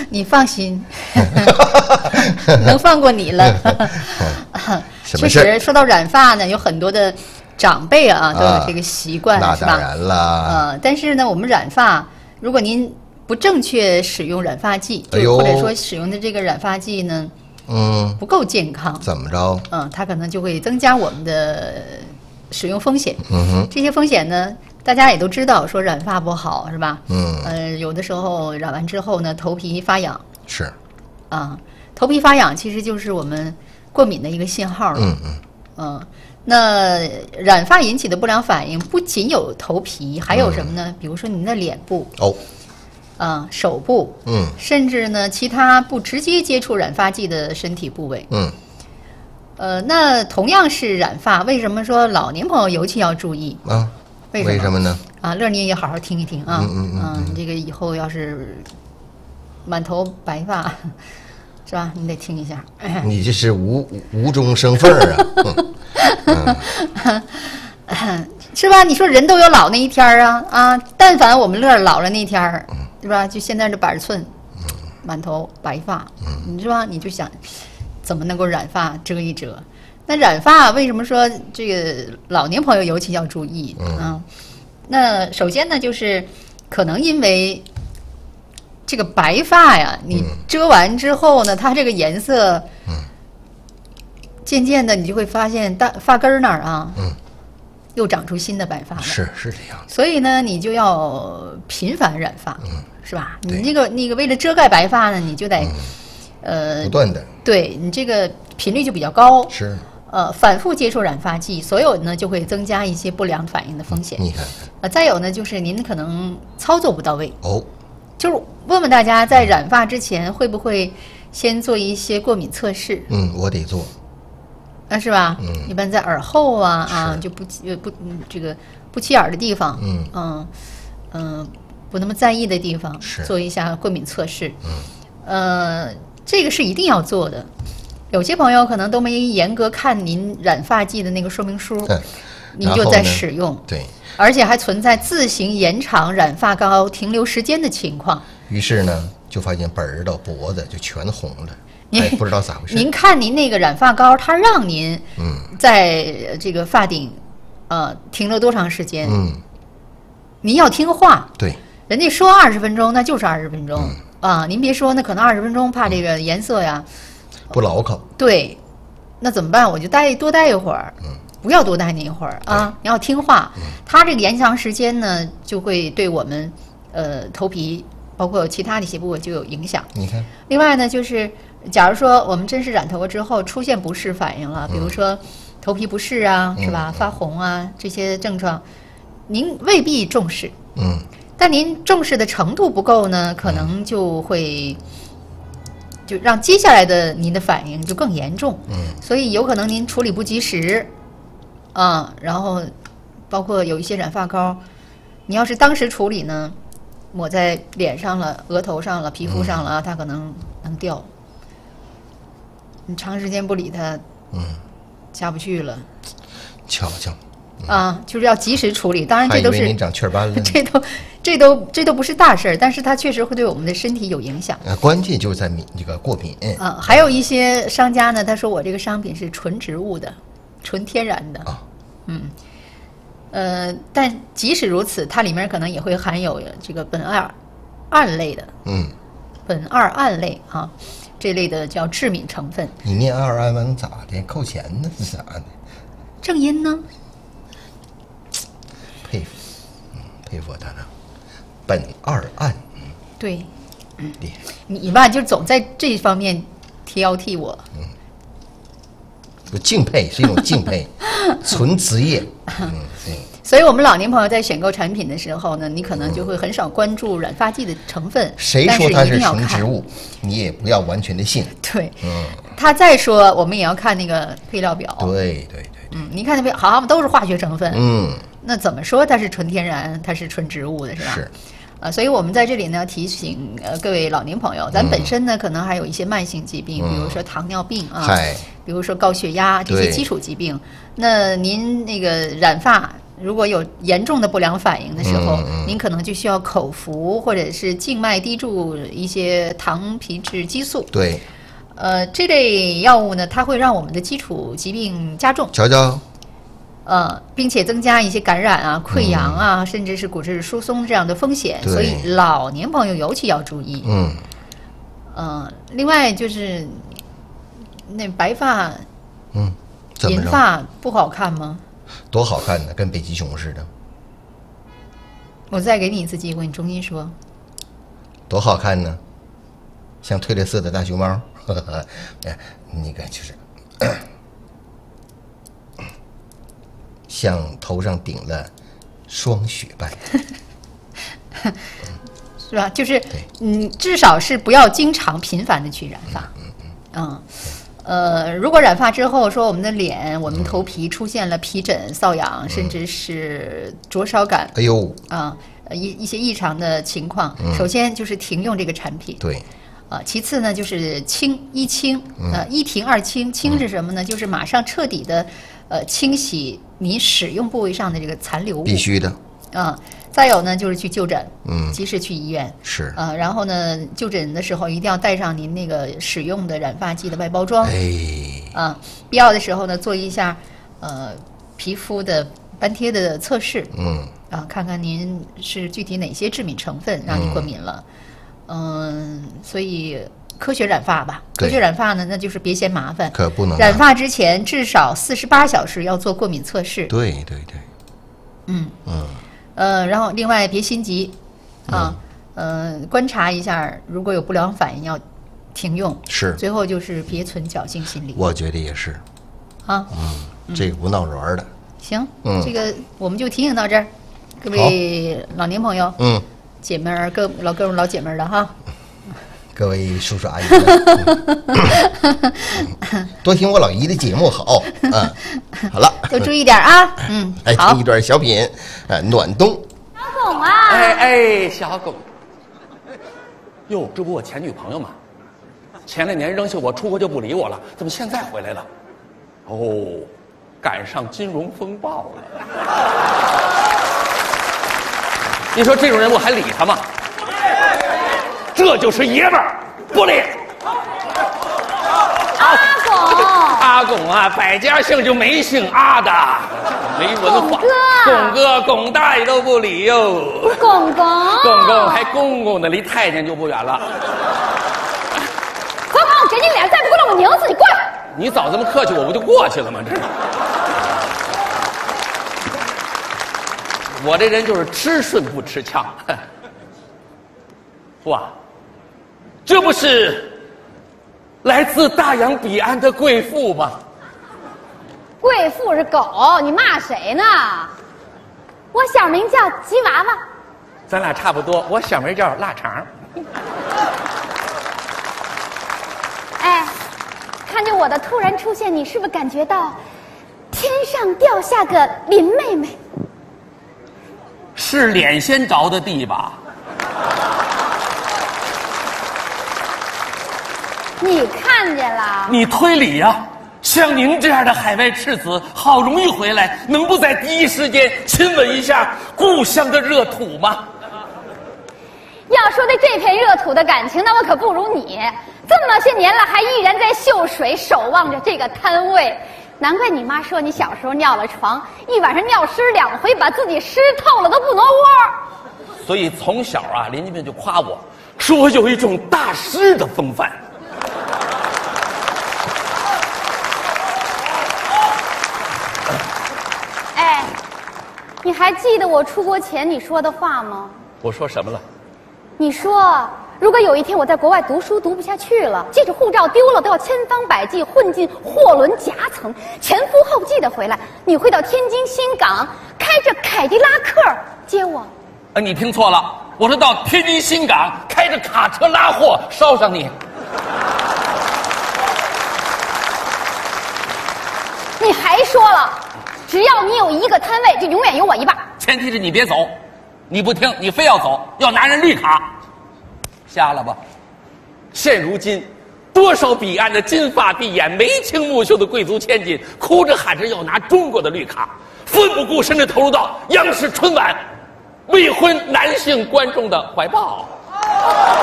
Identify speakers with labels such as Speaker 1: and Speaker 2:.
Speaker 1: 你放心，能放过你了。确实，说到染发呢，有很多的长辈啊都有这个习惯，
Speaker 2: 那
Speaker 1: 是吧？
Speaker 2: 当然啦。
Speaker 1: 但是呢，我们染发，如果您不正确使用染发剂，或者说使用的这个染发剂呢，不够健康，
Speaker 2: 怎么着？
Speaker 1: 它可能就会增加我们的使用风险。这些风险呢，大家也都知道，说染发不好，是吧？有的时候染完之后呢，头皮发痒。
Speaker 2: 是。
Speaker 1: 头皮发痒其实就是我们过敏的一个信号了。那染发引起的不良反应不仅有头皮，还有什么呢？比如说您的脸部。手部，甚至呢，其他不直接接触染发剂的身体部位，那同样是染发，为什么说老年朋友尤其要注意
Speaker 2: 啊？为什么呢？
Speaker 1: 乐您也好好听一听啊，你这个以后要是满头白发，是吧？你得听一下。
Speaker 2: 你这是无中生凤
Speaker 1: 啊，是吧？你说人都有老那一天啊，但凡我们乐老了那天儿。是吧？就现在这80寸，满头白发，你是吧？你就想怎么能够染发遮一遮？那染发为什么说这个老年朋友尤其要注意啊？那首先呢，就是可能因为这个白发呀，你遮完之后呢，它这个颜色，渐渐的你就会发现发根儿那儿啊，又长出新的白发来。
Speaker 2: 是这样。
Speaker 1: 所以呢，你就要频繁染发，是吧？你那个为了遮盖白发呢，你就得
Speaker 2: 不断的，
Speaker 1: 对你这个频率就比较高。
Speaker 2: 是。
Speaker 1: 反复接触染发剂，所有呢就会增加一些不良反应的风险。
Speaker 2: 你看。
Speaker 1: 再有呢，就是您可能操作不到位。就是问问大家，在染发之前会不会先做一些过敏测试？
Speaker 2: 我得做。
Speaker 1: 是吧？一般在耳后就这个不起眼的地方，不那么在意的地方，做一下过敏测试。这个是一定要做的。有些朋友可能都没严格看您染发剂的那个说明书，您就在使用，
Speaker 2: 对，
Speaker 1: 而且还存在自行延长染发膏停留时间的情况。
Speaker 2: 于是呢，就发现本儿到脖子就全红了。不知道咋回事。
Speaker 1: 您看您那个染发膏，它让您在这个发顶停留多长时间？您要听话。
Speaker 2: 对，
Speaker 1: 人家说20分钟，那就是20分钟您别说，那可能20分钟怕这个颜色呀
Speaker 2: 不牢靠。
Speaker 1: 对，那怎么办？我就多待一会儿，不要多待那一会儿啊！你要听话。它这个延长时间呢，就会对我们头皮包括其他的一些部位就有影响。
Speaker 2: 你看。
Speaker 1: 另外呢，就是假如说我们真是染头发之后出现不适反应了，比如说头皮不适啊，是吧？发红啊这些症状，您未必重视，但您重视的程度不够呢，可能就会就让接下来的您的反应就更严重。所以有可能您处理不及时，然后包括有一些染发膏，你要是当时处理呢，抹在脸上了、额头上了、皮肤上了，它可能能掉。你长时间不理它，下不去了。
Speaker 2: 瞧，
Speaker 1: 就是要及时处理。当然，这都是
Speaker 2: 您长雀斑了。
Speaker 1: 这都不是大事儿，但是它确实会对我们的身体有影响。
Speaker 2: 关键就在这个过敏。
Speaker 1: 还有一些商家呢，他说我这个商品是纯植物的、纯天然的。但即使如此，它里面可能也会含有这个苯胺类的。苯二胺类这类的叫致敏成分。
Speaker 2: 你念二胺能咋的？扣钱呢是咋的？
Speaker 1: 正音呢？
Speaker 2: 佩服他了。苯二胺。
Speaker 1: 对。你吧就总在这方面挑剔我。
Speaker 2: 敬佩，是一种敬佩，纯职业。
Speaker 1: 所以我们老年朋友在选购产品的时候呢，你可能就会很少关注染发剂的成分。
Speaker 2: 谁说它是纯植物，你也不要完全的信。
Speaker 1: 对，他再说，我们也要看那个配料表。
Speaker 2: 对。
Speaker 1: 你看那配好像都是化学成分。那怎么说它是纯天然，它是纯植物的，是吧？
Speaker 2: 是。
Speaker 1: 所以我们在这里呢提醒各位老年朋友，咱本身呢可能还有一些慢性疾病，比如说糖尿病比如说高血压这些基础疾病。那您那个染发如果有严重的不良反应的时候，您可能就需要口服或者是静脉滴注一些糖皮质激素。
Speaker 2: 对，
Speaker 1: 这类药物呢，它会让我们的基础疾病加重。
Speaker 2: 瞧瞧，
Speaker 1: 并且增加一些感染啊、溃疡啊，甚至是骨质疏松这样的风险，所以老年朋友尤其要注意。另外就是那白发，银发不好看吗？
Speaker 2: 多好看呢，跟北极熊似的。
Speaker 1: 我再给你一次机会，你重新说。
Speaker 2: 多好看呢，像褪了色的大熊猫。那个就是像头上顶了霜雪般。
Speaker 1: 是吧？就是至少是不要经常频繁的去染发。如果染发之后说我们的脸、我们头皮出现了皮疹、瘙痒，甚至是灼烧感，
Speaker 2: 哎呦
Speaker 1: 一些异常的情况，首先就是停用这个产品。
Speaker 2: 对。
Speaker 1: 其次呢，就是一清，一停二清。清是什么呢？就是马上彻底的清洗你使用部位上的这个残留物。
Speaker 2: 必须的。
Speaker 1: 再有呢，就是去就诊，及时去医院。
Speaker 2: 是。
Speaker 1: 然后呢，就诊的时候一定要带上您那个使用的染发剂的外包装。必要的时候呢，做一下皮肤的斑贴的测试。看看您是具体哪些致敏成分让你过敏了。所以科学染发吧。科学染发呢，那就是别嫌麻烦。
Speaker 2: 可不能。
Speaker 1: 染发之前至少48小时要做过敏测试。
Speaker 2: 对。
Speaker 1: 然后另外别心急，观察一下，如果有不良反应要停用。
Speaker 2: 是。
Speaker 1: 最后就是别存侥幸心理。
Speaker 2: 我觉得也是。这个不闹着玩的。
Speaker 1: 行，这个我们就提醒到这儿，各位老年朋友，姐妹儿、各位老姐妹儿的哈，
Speaker 2: 各位叔叔阿姨多听我老姨的节目好。好了，
Speaker 1: 都注意点啊。
Speaker 2: 来听一段小品，暖冬。
Speaker 3: 小巩啊，小巩，哟，这不我前女朋友吗？前2年扔下我出国就不理我了，怎么现在回来了？赶上金融风暴了。你说这种人我还理他吗？这就是爷们儿，不理。阿巩啊，百家姓就没姓阿的，没文化。巩哥、巩大爷都不理哟。
Speaker 4: 巩公
Speaker 3: 还公公呢，离太监就不远了。
Speaker 4: 何况我给你脸，再不过来我拧死你！过来！
Speaker 3: 你早这么客气，我不就过去了吗？这我这人就是吃顺不吃呛。哇，这不是来自大洋彼岸的贵妇吗？
Speaker 4: 贵妇是狗，你骂谁呢？我小名叫吉娃娃。
Speaker 3: 咱俩差不多，我小名叫腊肠。
Speaker 4: 哎，看见我的突然出现，你是不是感觉到天上掉下个林妹妹？
Speaker 3: 是脸先着的地吧？
Speaker 4: 你看见了？
Speaker 3: 你推理呀！像您这样的海外赤子，好容易回来，能不在第一时间亲吻一下故乡的热土吗？
Speaker 4: 要说对这片热土的感情，那我可不如你。这么些年了，还依然在秀水守望着这个摊位。难怪你妈说你小时候尿了床，一晚上尿湿2回，把自己湿透了都不挪窝。
Speaker 3: 所以从小啊，邻居们就夸我，说我有一种大师的风范。
Speaker 4: 哎，你还记得我出国前你说的话吗？
Speaker 3: 我说什么了？
Speaker 4: 你说，如果有一天我在国外读书读不下去了，即使护照丢了，都要千方百计混进货轮夹层，前赴后继的回来。你会到天津新港，开着凯迪拉克接我。
Speaker 3: 你听错了，我是到天津新港开着卡车拉货捎上你。
Speaker 4: 你还说了，只要你有一个摊位，就永远有我一半。
Speaker 3: 前提是你别走，你不听，你非要走，要拿人绿卡，瞎了吧？现如今，多少彼岸的金发碧眼、眉清目秀的贵族千金，哭着喊着要拿中国的绿卡，夫奋不顾身地投入到央视春晚未婚男性观众的怀抱。